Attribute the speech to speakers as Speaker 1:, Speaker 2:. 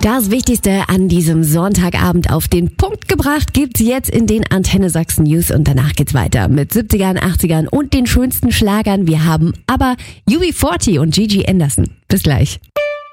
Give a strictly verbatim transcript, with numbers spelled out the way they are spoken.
Speaker 1: Das Wichtigste an diesem Sonntagabend auf den Punkt gebracht gibt's jetzt in den Antenne Sachsen News und danach geht's weiter mit siebzigern, achtzigern und den schönsten Schlagern. Wir haben aber U B vierzig und Gigi Anderson. Bis gleich.